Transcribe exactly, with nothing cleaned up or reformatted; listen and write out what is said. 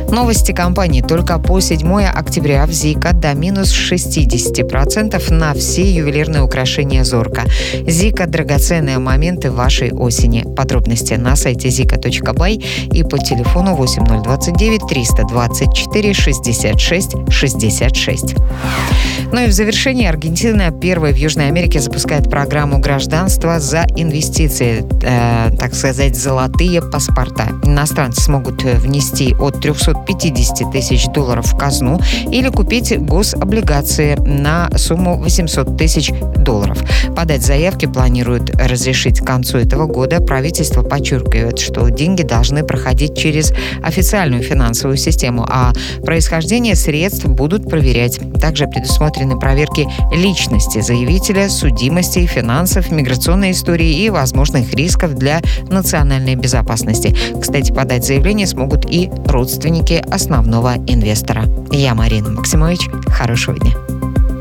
Новости компании. Только по седьмое октября в Зика до минус шестьдесят процентов на все ювелирные украшения Зорка. Зика – драгоценные моменты вашей осени. Подробности на сайте зика точка бай и по телефону восемь ноль двадцать девять триста двадцать четыре шестьдесят шесть шестьдесят шесть. Ну и в завершении Аргентина первой в Южной Америке запускает программу гражданства за инвестиции, э, так сказать, золотые паспорта. Иностранцы смогут внести от триста пятьдесят тысяч долларов в казну или купить гособлигации на сумму восемьсот тысяч долларов. Подать заявки планируют разрешить к концу этого года. Правительство подчеркивает, что деньги должны проходить через официальную финансовую систему, а происхождение средств будут проверять. Также предусмотрены проверки личности заявителя, судимости, финансов, миграционной истории и возможных рисков для национальной безопасности. Кстати, подать заявление смогут и родственники основного инвестора. Я Марина Максимович. Хорошего дня.